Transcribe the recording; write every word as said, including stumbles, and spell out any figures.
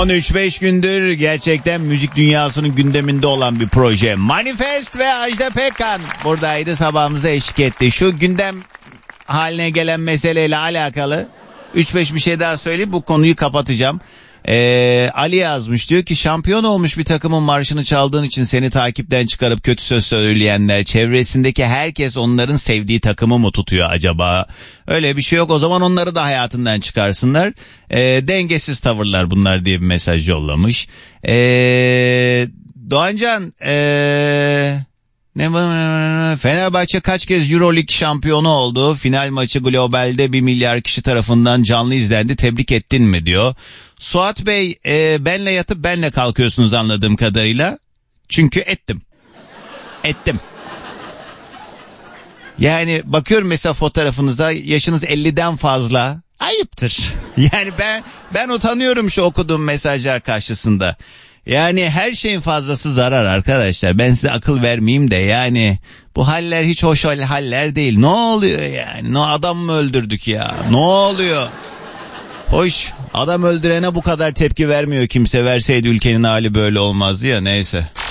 Son üç beş gündür gerçekten müzik dünyasının gündeminde olan bir proje. Manifest ve Ajda Pekkan buradaydı, sabahımıza eşlik etti. Şu gündem haline gelen meseleyle alakalı üç beş bir şey daha söyleyip bu konuyu kapatacağım. Ee, Ali yazmış, diyor ki şampiyon olmuş bir takımın marşını çaldığın için seni takipten çıkarıp kötü söz söyleyenler, çevresindeki herkes onların sevdiği takımı mı tutuyor acaba? Öyle bir şey yok, o zaman onları da hayatından çıkarsınlar. Ee, dengesiz tavırlar bunlar diye bir mesaj yollamış. Ee, Doğancan ee... Ne Fenerbahçe kaç kez Euroleague şampiyonu oldu? Final maçı globalde bir milyar kişi tarafından canlı izlendi. Tebrik ettin mi diyor. Suat Bey, e, benle yatıp benle kalkıyorsunuz anladığım kadarıyla. Çünkü ettim. Ettim. Yani bakıyorum mesela fotoğrafınıza, yaşınız elliden fazla. Ayıptır. Yani ben ben utanıyorum şu okuduğum mesajlar karşısında. Yani her şeyin fazlası zarar arkadaşlar. Ben size akıl vermeyeyim de yani bu haller hiç hoş haller değil. Ne oluyor yani? No, adam mı öldürdük ya? Ne oluyor? Hoş, adam öldürene bu kadar tepki vermiyor kimse. Verseydi ülkenin hali böyle olmazdı ya, neyse.